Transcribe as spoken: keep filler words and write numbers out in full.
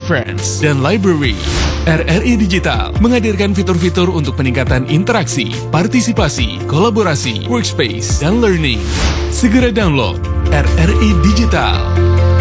Friends, dan Library. R R I Digital menghadirkan fitur-fitur untuk peningkatan interaksi, partisipasi, kolaborasi, workspace, dan learning. Segera download R R I Digital.